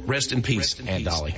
Rest in peace, Aunt Dolly.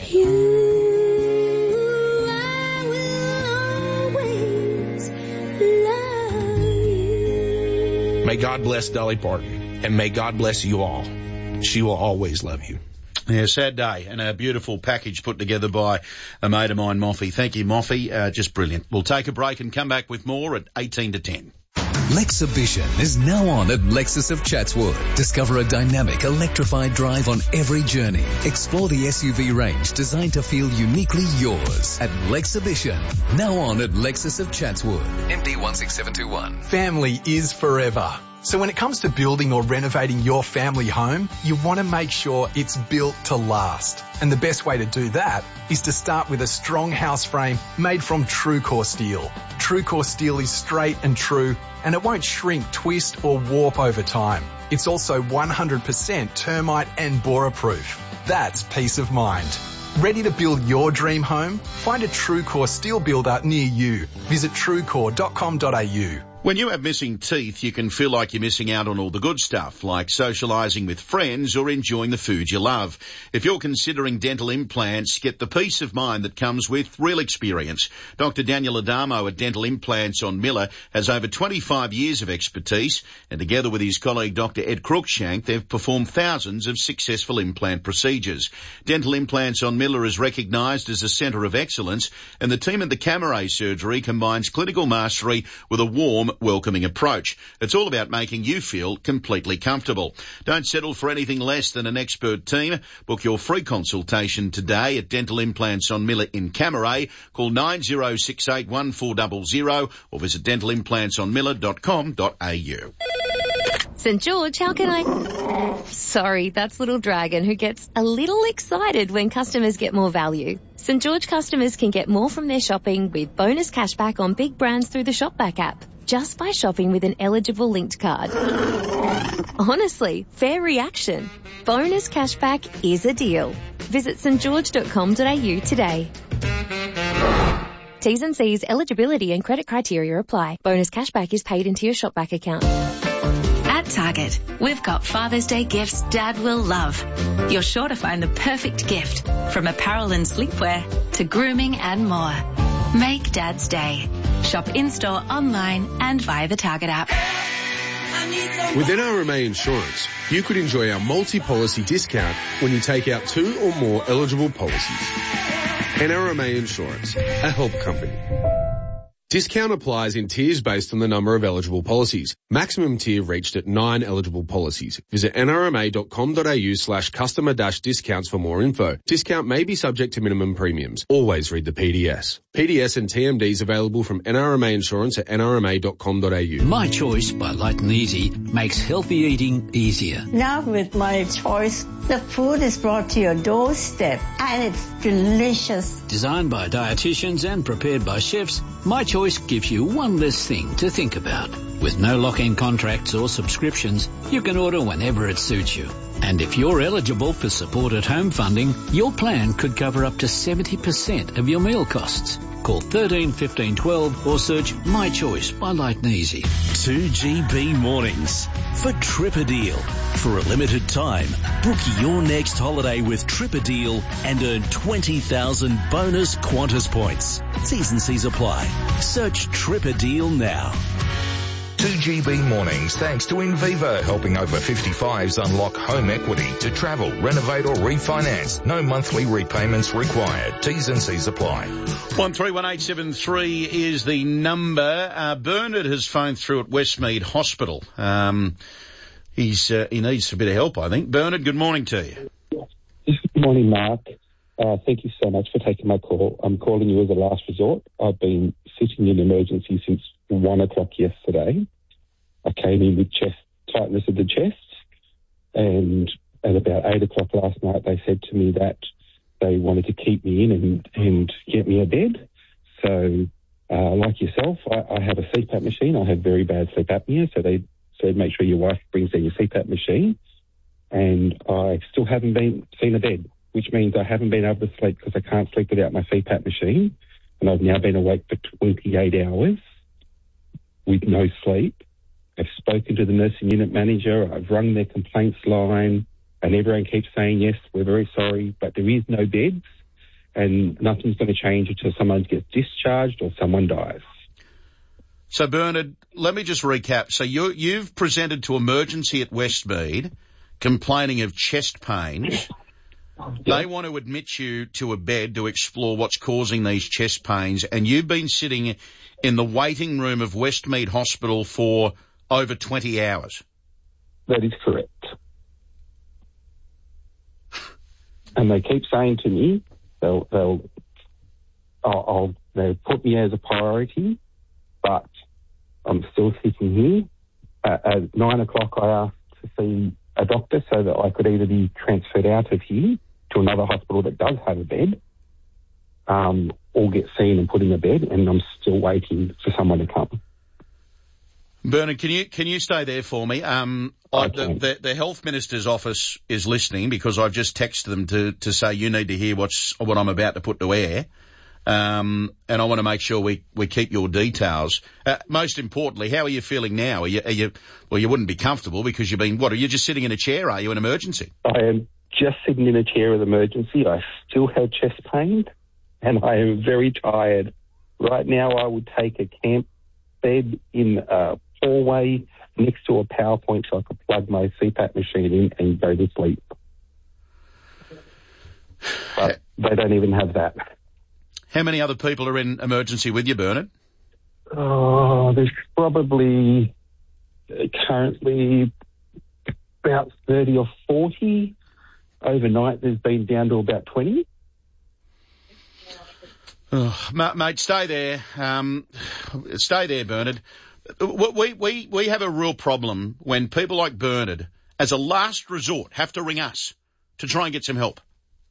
May God bless Dolly Parton, and may God bless you all. She will always love you. Yeah, sad day, and a beautiful package put together by a mate of mine, Moffy. Thank you, Moffy. Just brilliant. We'll take a break and come back with more at 18 to 10. Lexhibition is now on at Lexus of Chatswood. Discover a dynamic, electrified drive on every journey. Explore the SUV range designed to feel uniquely yours at Lexhibition. Now on at Lexus of Chatswood. MD 16721. Family is forever. So when it comes to building or renovating your family home, you want to make sure it's built to last. And the best way to do that is to start with a strong house frame made from TrueCore steel. TrueCore steel is straight and true, and it won't shrink, twist or warp over time. It's also 100% termite and borer-proof. That's peace of mind. Ready to build your dream home? Find a TrueCore steel builder near you. Visit truecore.com.au. When you have missing teeth, you can feel like you're missing out on all the good stuff, like socialising with friends or enjoying the food you love. If you're considering dental implants, get the peace of mind that comes with real experience. Dr. Daniel Adamo at Dental Implants on Miller has over 25 years of expertise, and together with his colleague Dr. Ed Cruikshank, they've performed thousands of successful implant procedures. Dental Implants on Miller is recognised as a centre of excellence, and the team at the Camera surgery combines clinical mastery with a warm, welcoming approach. It's all about making you feel completely comfortable. Don't settle for anything less than an expert team. Book your free consultation today at Dental Implants on Miller in Camaray. Call 90681400 or visit dentalimplants.miller.com.au. St. George, how can I... Sorry, that's little Dragon who gets a little excited when customers get more value. St. George customers can get more from their shopping with bonus cashback on big brands through the Shopback app, just by shopping with an eligible linked card. Honestly, fair reaction. Bonus cashback is a deal. Visit stgeorge.com.au today. T's and C's, eligibility and credit criteria apply. Bonus cashback is paid into your Shopback account. At Target, we've got Father's Day gifts Dad will love. You're sure to find the perfect gift, from apparel and sleepwear to grooming and more. Make Dad's day. Shop in-store, online and via the Target app. With NRMA Insurance, you could enjoy our multi-policy discount when you take out 2 or more eligible policies. NRMA Insurance, a help company. Discount applies in tiers based on the number of eligible policies. Maximum tier reached at 9 eligible policies. Visit nrma.com.au/customer-discounts for more info. Discount may be subject to minimum premiums. Always read the PDS. PDS and TMDs available from NRMA Insurance at nrma.com.au. My Choice by Light and Easy makes healthy eating easier. Now with My Choice, the food is brought to your doorstep and it's delicious. Designed by dietitians and prepared by chefs, My Choice gives you one less thing to think about. With no lock-in contracts or subscriptions, you can order whenever it suits you. And if you're eligible for Support at Home funding, your plan could cover up to 70% of your meal costs. Call 13 15 12 or search My Choice by Light and Easy. 2GB Mornings for Trip-a-Deal. For a limited time, book your next holiday with Trip-a-Deal and earn 20,000 bonus Qantas points. T's and C's apply. Search Trip-a-Deal now. 2GB Mornings, thanks to Invivo, helping over 55s unlock home equity to travel, renovate or refinance. No monthly repayments required. T's and C's apply. 131873 is the number. Bernard has phoned through at Westmead Hospital. He needs a bit of help, I think. Bernard, good morning to you. Good morning, Mark. Thank you so much for taking my call. I'm calling you as a last resort. I've been sitting in emergency since 1 o'clock yesterday. I came in with tightness of the chest, and at about 8 o'clock last night they said to me that they wanted to keep me in and get me a bed. So, like yourself, I have a CPAP machine. I have very bad sleep apnea, so they said make sure your wife brings in your CPAP machine, and I still haven't seen a bed, which means I haven't been able to sleep because I can't sleep without my CPAP machine, and I've now been awake for 28 hours with no sleep. I've spoken to the nursing unit manager. I've rung their complaints line. And everyone keeps saying, yes, we're very sorry, but there is no beds and nothing's going to change until someone gets discharged or someone dies. So, Bernard, let me just recap. So you've presented to emergency at Westmead complaining of chest pains. They want to admit you to a bed to explore what's causing these chest pains, and you've been sitting in the waiting room of Westmead Hospital for over 20 hours. That is correct. And they keep saying to me, they'll put me as a priority, but I'm still sitting here. At 9 o'clock, I asked to see a doctor so that I could either be transferred out of here to another hospital that does have a bed, or get seen and put in a bed, and I'm still waiting for someone to come. Bernard, can you stay there for me? The Health Minister's office is listening because I've just texted them to say you need to hear what I'm about to put to air. And I want to make sure we keep your details. Most importantly, how are you feeling now? You wouldn't be comfortable because you've been, are you just sitting in a chair? Are you in emergency? I am just sitting in a chair with emergency. I still have chest pain and I am very tired. Right now I would take a camp bed in a hallway next to a power point so I could plug my CPAP machine in and go to sleep. But they don't even have that. How many other people are in emergency with you, Bernard? Oh, there's probably currently about 30 or 40. Overnight, there's been down to about 20. Oh, mate, stay there. Stay there, Bernard. We have a real problem when people like Bernard, as a last resort, have to ring us to try and get some help.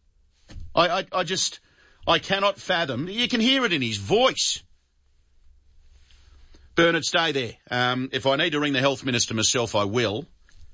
I cannot fathom. You can hear it in his voice. Bernard, stay there. If I need to ring the Health Minister myself, I will.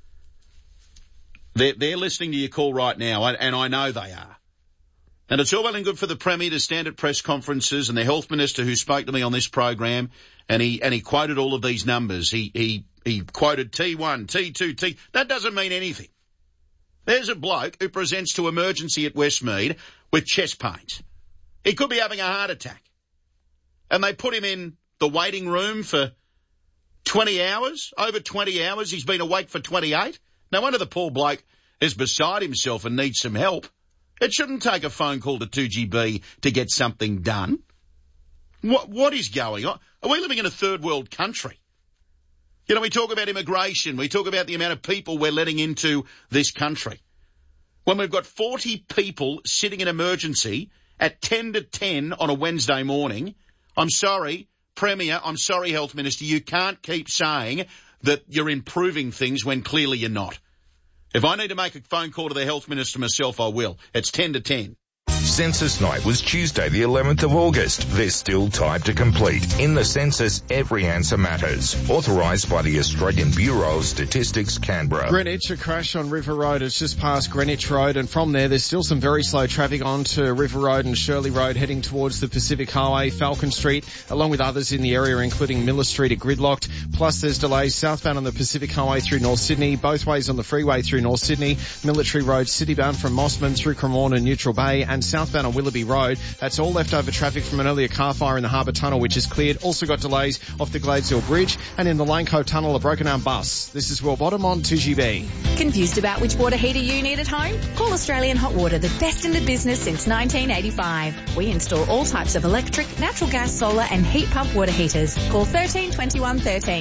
They're listening to your call right now, and I know they are. And it's all well and good for the Premier to stand at press conferences and the Health Minister who spoke to me on this program, and he quoted all of these numbers. He quoted T1, T2, T. That doesn't mean anything. There's a bloke who presents to emergency at Westmead with chest pains. He could be having a heart attack. And they put him in the waiting room for 20 hours, over 20 hours. He's been awake for 28. No wonder the poor bloke is beside himself and needs some help. It shouldn't take a phone call to 2GB to get something done. What is going on? Are we living in a third world country? You know, we talk about immigration. We talk about the amount of people we're letting into this country. When we've got 40 people sitting in emergency at 10 to 10 on a Wednesday morning, I'm sorry, Premier, I'm sorry, Health Minister, you can't keep saying that you're improving things when clearly you're not. If I need to make a phone call to the Health Minister myself, I will. It's 10 to 10. Census night was Tuesday the 11th of August. There's still time to complete. In the census, every answer matters. Authorised by the Australian Bureau of Statistics, Canberra. Greenwich, a crash on River Road. It's just past Greenwich Road, and from there's still some very slow traffic onto River Road and Shirley Road heading towards the Pacific Highway, Falcon Street, along with others in the area, including Miller Street at Gridlocked. Plus there's delays southbound on the Pacific Highway through North Sydney, both ways on the freeway through North Sydney, Military Road citybound from Mossman through Cremorne and Neutral Bay, and southbound on Willoughby Road. That's all leftover traffic from an earlier car fire in the Harbour Tunnel, which is cleared. Also got delays off the Gladesdale Bridge, and in the Lane Cove Tunnel, a broken arm bus. This is Will Bottom on 2GB. Confused about which water heater you need at home? Call Australian Hot Water, the best in the business since 1985. We install all types of electric, natural gas, solar and heat pump water heaters. Call 13 21 13.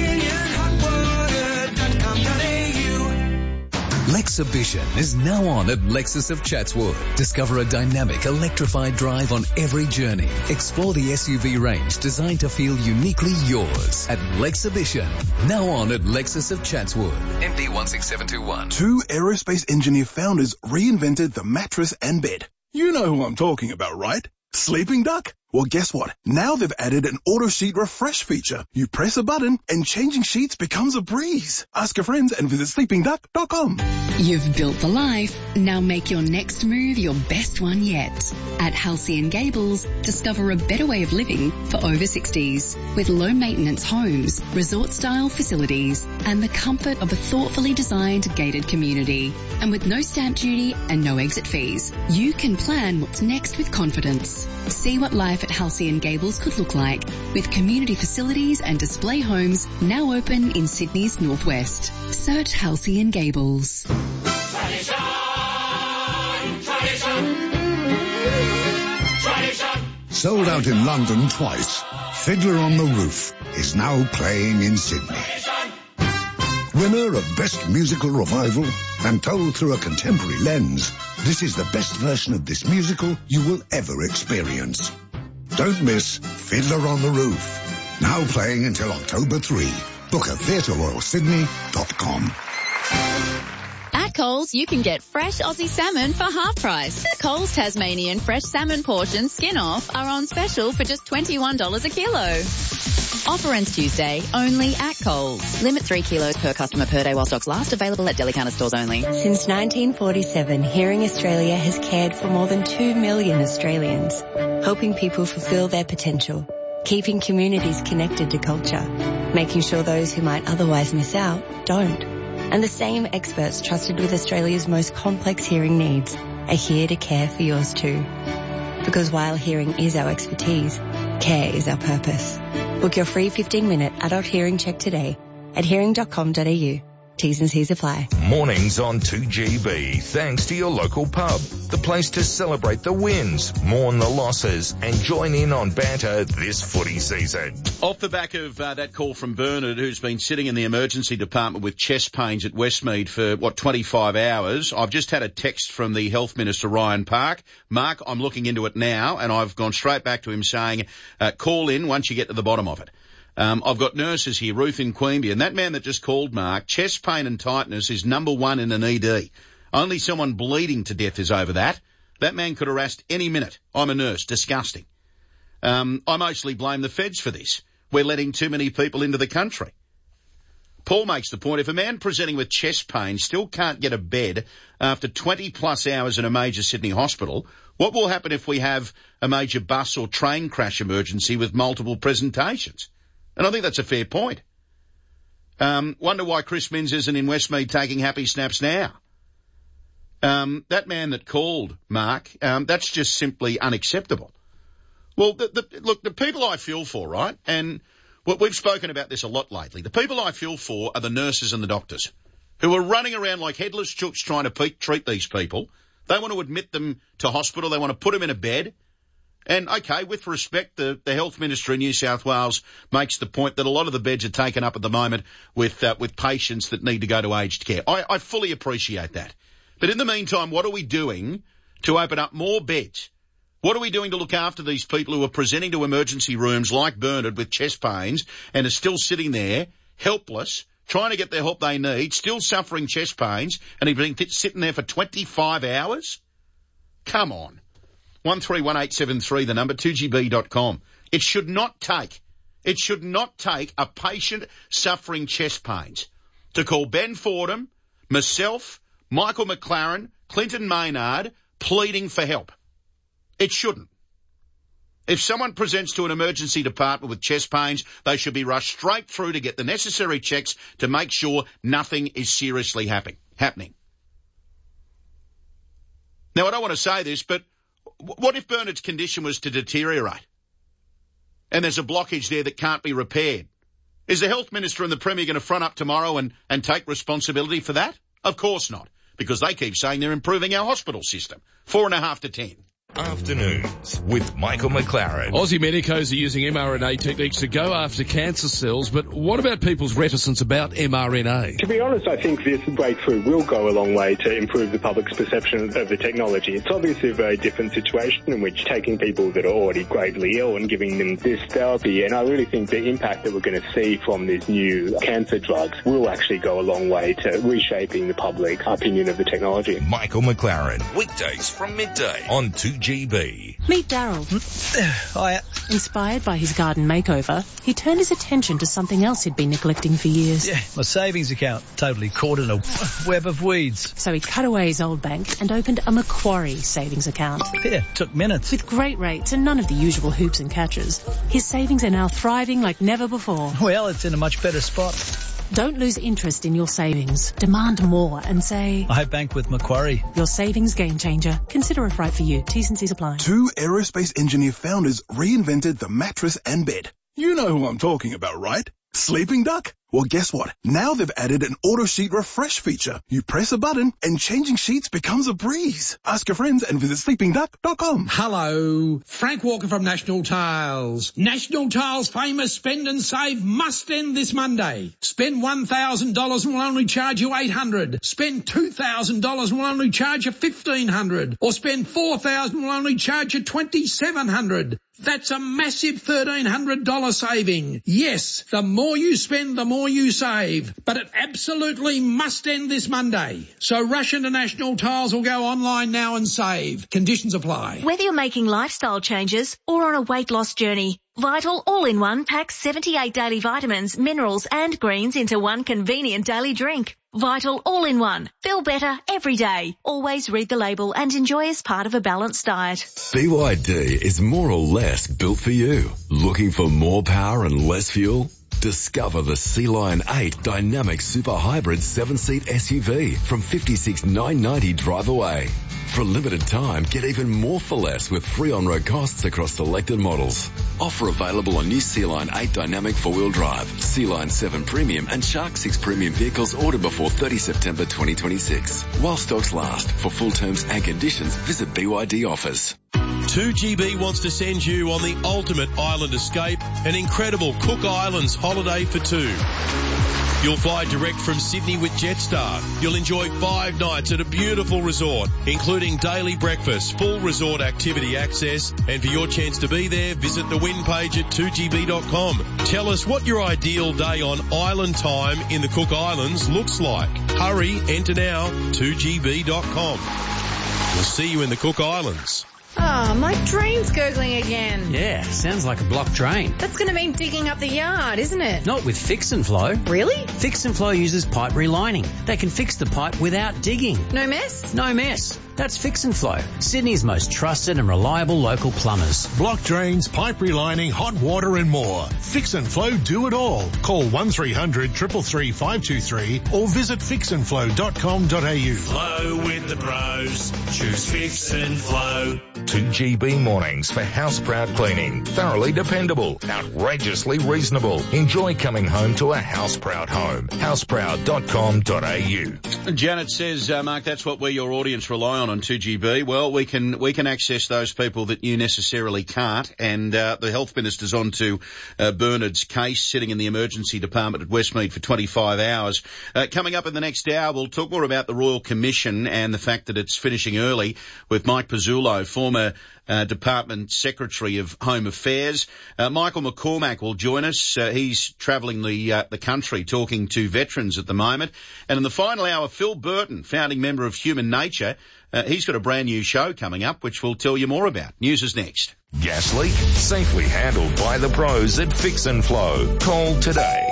Lexhibition is now on at Lexus of Chatswood. Discover a dynamic, electrified drive on every journey. Explore the SUV range designed to feel uniquely yours at Lexhibition. Now on at Lexus of Chatswood. MD 16721. Two aerospace engineer founders reinvented the mattress and bed. You know who I'm talking about, right? Sleeping Duck? Well, guess what? Now they've added an auto sheet refresh feature. You press a button and changing sheets becomes a breeze. Ask your friends and visit sleepingduck.com. You've built the life. Now make your next move your best one yet. At Halcyon and Gables, discover a better way of living for over 60s with low maintenance homes, resort style facilities and the comfort of a thoughtfully designed gated community. And with no stamp duty and no exit fees, you can plan what's next with confidence. See what life at Halcyon Gables could look like with community facilities and display homes now open in Sydney's northwest. Search Halcyon Gables. Tradition, tradition, tradition. Sold out in London twice, Fiddler on the Roof is now playing in Sydney. Winner of Best Musical Revival and told through a contemporary lens, this is the best version of this musical you will ever experience. Don't miss Fiddler on the Roof. Now playing until October 3. Book at theatreroyalsydney.com. At Coles, you can get fresh Aussie salmon for half price. Coles Tasmanian fresh salmon portions skin off are on special for just $21 a kilo. Offer ends Tuesday, only at Coles. Limit 3 kilos per customer per day while stocks last. Available at deli counter stores only. Since 1947, Hearing Australia has cared for more than 2 million Australians, helping people fulfil their potential, keeping communities connected to culture, making sure those who might otherwise miss out don't. And the same experts trusted with Australia's most complex hearing needs are here to care for yours too. Because while hearing is our expertise, care is our purpose. Book your free 15-minute adult hearing check today at hearing.com.au. T's and C's apply. Mornings on 2GB, thanks to your local pub. The place to celebrate the wins, mourn the losses, and join in on banter this footy season. Off the back of that call from Bernard, who's been sitting in the emergency department with chest pains at Westmead for, 25 hours, I've just had a text from the Health Minister, Ryan Park. Mark, I'm looking into it now, and I've gone straight back to him saying, call in once you get to the bottom of it. I've got nurses here, Ruth in Queanbeyan, and that man that just called, Mark, chest pain and tightness is number one in an ED. Only someone bleeding to death is over that. That man could arrest any minute. I'm a nurse. Disgusting. I mostly blame the feds for this. We're letting too many people into the country. Paul makes the point, if a man presenting with chest pain still can't get a bed after 20 plus hours in a major Sydney hospital, what will happen if we have a major bus or train crash emergency with multiple presentations? And I think that's a fair point. Wonder why Chris Minns isn't in Westmead taking happy snaps now. That man that called, Mark, that's just simply unacceptable. Well, look, the people I feel for, right, and we've spoken about this a lot lately, the people I feel for are the nurses and the doctors who are running around like headless chooks trying to treat these people. They want to admit them to hospital. They want to put them in a bed. And, okay, with respect, the Health Minister in New South Wales makes the point that a lot of the beds are taken up at the moment with patients that need to go to aged care. I fully appreciate that. But in the meantime, what are we doing to open up more beds? What are we doing to look after these people who are presenting to emergency rooms like Bernard with chest pains and are still sitting there, helpless, trying to get the help they need, still suffering chest pains, and he's been sitting there for 25 hours? Come on. 131873, the number, 2gb.com. It should not take a patient suffering chest pains to call Ben Fordham, myself, Michael McLaren, Clinton Maynard, pleading for help. It shouldn't. If someone presents to an emergency department with chest pains, they should be rushed straight through to get the necessary checks to make sure nothing is seriously happening. Now, I don't want to say this, but what if Bernard's condition was to deteriorate and there's a blockage there that can't be repaired? Is the Health Minister and the Premier going to front up tomorrow and take responsibility for that? Of course not, because they keep saying they're improving our hospital system. 4.5 to 10. Afternoons with Michael McLaren. Aussie medicos are using mRNA techniques to go after cancer cells, but what about people's reticence about mRNA? To be honest, I think this breakthrough will go a long way to improve the public's perception of the technology. It's obviously a very different situation in which taking people that are already gravely ill and giving them this therapy, and I really think the impact that we're going to see from these new cancer drugs will actually go a long way to reshaping the public opinion of the technology. Michael McLaren, weekdays from midday on 2GB. 2GB. Meet Daryl. Hiya. Inspired by his garden makeover, he turned his attention to something else he'd been neglecting for years. Yeah, my savings account. Totally caught in a web of weeds. So he cut away his old bank and opened a Macquarie savings account. Yeah, took minutes. With great rates and none of the usual hoops and catches, his savings are now thriving like never before. Well, it's in a much better spot. Don't lose interest in your savings. Demand more and say, I bank with Macquarie. Your savings game changer. Consider if right for you. T's and C's apply. 2 aerospace engineer founders reinvented the mattress and bed. You know who I'm talking about, right? Sleeping Duck? Well, guess what? Now they've added an auto sheet refresh feature. You press a button and changing sheets becomes a breeze. Ask your friends and visit sleepingduck.com. Hello, Frank Walker from National Tiles. National Tiles' famous spend and save must end this Monday. Spend $1,000 and we'll only charge you $800. Spend $2,000 and we'll only charge you $1,500. Or spend $4,000 and we'll only charge you $2,700. That's a massive $1,300 saving. Yes, the more you spend, the more you save. But it absolutely must end this Monday. So rush into National Tiles or go online now and save. Conditions apply. Whether you're making lifestyle changes or on a weight loss journey, Vital All-in-One packs 78 daily vitamins, minerals and greens into one convenient daily drink. Vital All-in-One. Feel better every day. Always read the label and enjoy as part of a balanced diet. BYD is more or less built for you. Looking for more power and less fuel? Discover the Sea Lion 8 Dynamic Super Hybrid 7-seat SUV from $56,990 drive away. For a limited time, get even more for less with free on-road costs across selected models. Offer available on new Sea Lion 8 Dynamic 4-wheel drive, Sea Lion 7 Premium and Shark 6 Premium vehicles ordered before 30 September 2026. While stocks last. For full terms and conditions, visit BYD offers. 2GB wants to send you on the ultimate island escape, an incredible Cook Islands holiday for two. You'll fly direct from Sydney with Jetstar. You'll enjoy 5 nights at a beautiful resort, including daily breakfast, full resort activity access, and for your chance to be there, visit the win page at 2gb.com. Tell us what your ideal day on island time in the Cook Islands looks like. Hurry, enter now, 2gb.com. We'll see you in the Cook Islands. Oh, my drain's gurgling again. Yeah, sounds like a blocked drain. That's going to mean digging up the yard, isn't it? Not with Fix and Flow. Really? Fix and Flow uses pipe relining. They can fix the pipe without digging. No mess? No mess. That's Fix and Flow, Sydney's most trusted and reliable local plumbers. Block drains, pipe relining, hot water and more. Fix and Flow do it all. Call 1300 333 523 or visit fixandflow.com.au. Flow with the pros. Choose Fix and Flow. 2GB mornings for house proud cleaning. Thoroughly dependable, outrageously reasonable. Enjoy coming home to a house proud home. houseproud.com.au. Janet says, Mark, that's what we, your audience, rely on 2GB. Well, we can access those people that you necessarily can't, and the Health Minister's on to Bernard's case, sitting in the emergency department at Westmead for 25 hours. Coming up in the next hour, we'll talk more about the Royal Commission and the fact that it's finishing early with Mike Pizzullo, former Department Secretary of Home Affairs. Michael McCormack will join us. He's travelling the country talking to veterans at the moment. And in the final hour, Phil Burton, founding member of Human Nature, he's got a brand new show coming up, which we'll tell you more about. News is next. Gas leak? Safely handled by the pros at Fix and Flow. Call today.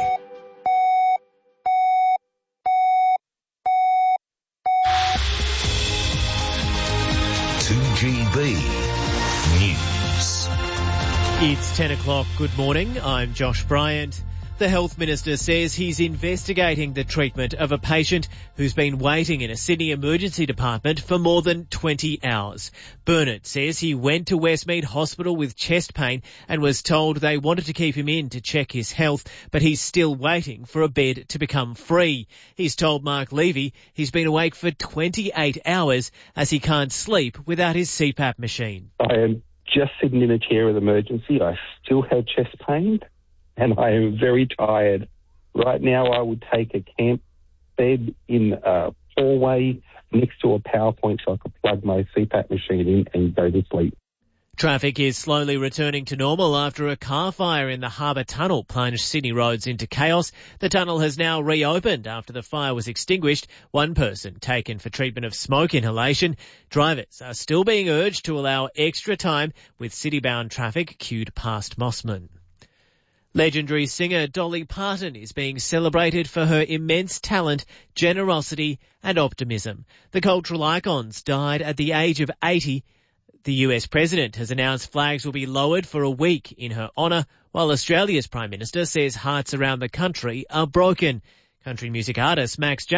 News. It's 10 o'clock. Good morning. I'm Josh Bryant. The Health Minister says he's investigating the treatment of a patient who's been waiting in a Sydney emergency department for more than 20 hours. Bernard says he went to Westmead Hospital with chest pain and was told they wanted to keep him in to check his health, but he's still waiting for a bed to become free. He's told Mark Levy he's been awake for 28 hours as he can't sleep without his CPAP machine. I am just sitting in a chair with emergency. I still have chest pain. And I am very tired. Right now, I would take a camp bed in a hallway next to a power point so I could plug my CPAP machine in and go to sleep. Traffic is slowly returning to normal after a car fire in the Harbour Tunnel plunged Sydney roads into chaos. The tunnel has now reopened after the fire was extinguished. One person taken for treatment of smoke inhalation. Drivers are still being urged to allow extra time with city-bound traffic queued past Mossman. Legendary singer Dolly Parton is being celebrated for her immense talent, generosity and optimism. The cultural icons died at the age of 80. The US President has announced flags will be lowered for a week in her honour, while Australia's Prime Minister says hearts around the country are broken. Country music artist Max